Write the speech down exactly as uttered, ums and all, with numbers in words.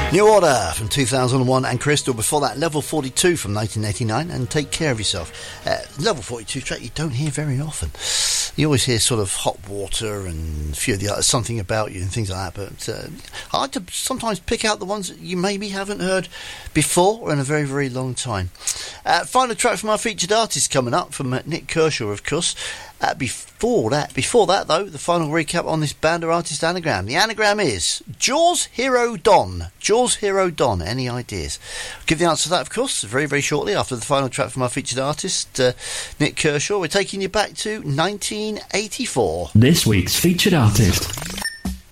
New Order from two thousand one and Crystal. Before that, Level forty-two from nineteen eighty-nine and Take Care of Yourself. Uh, Level forty-two track you don't hear very often. You always hear sort of Hot Water and a few of the others, Something About You and things like that. But uh, I like to sometimes pick out the ones that you maybe haven't heard before or in a very, very long time. Uh, final track from our featured artist coming up from uh, Nick Kershaw, of course. Uh, before that, before that though, the final recap on this band or artist anagram. The anagram is Jaws Hero Don. Jaws Hero Don. Any ideas? I'll give the answer to that, of course, very, very shortly after the final track from our featured artist, uh, Nick Kershaw. We're taking you back to nineteen eighty-four. This week's featured artist.